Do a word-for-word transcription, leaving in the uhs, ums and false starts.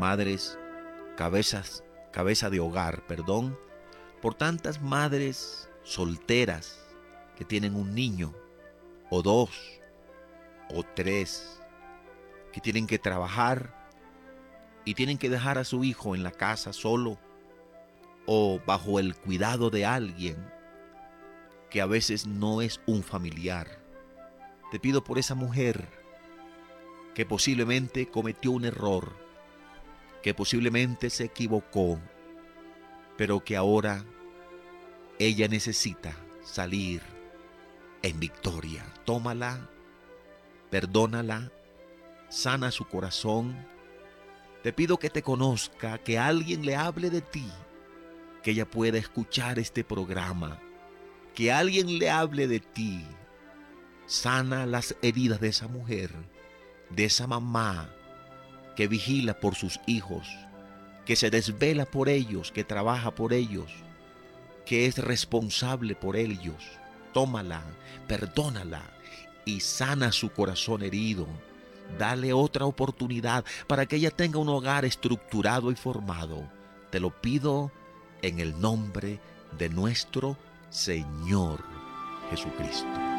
madres, cabezas, cabeza de hogar, perdón, por tantas madres solteras que tienen un niño, o dos, o tres, que tienen que trabajar y tienen que dejar a su hijo en la casa solo o bajo el cuidado de alguien que a veces no es un familiar. Te pido por esa mujer que posiblemente cometió un error, que posiblemente se equivocó, pero que ahora ella necesita salir en victoria. Tómala, perdónala, sana su corazón. Te pido que te conozca, que alguien le hable de ti, que ella pueda escuchar este programa, que alguien le hable de ti. Sana las heridas de esa mujer, de esa mamá que vigila por sus hijos, que se desvela por ellos, que trabaja por ellos, que es responsable por ellos. Tómala, perdónala y sana su corazón herido. Dale otra oportunidad para que ella tenga un hogar estructurado y formado. Te lo pido en el nombre de nuestro Señor Jesucristo.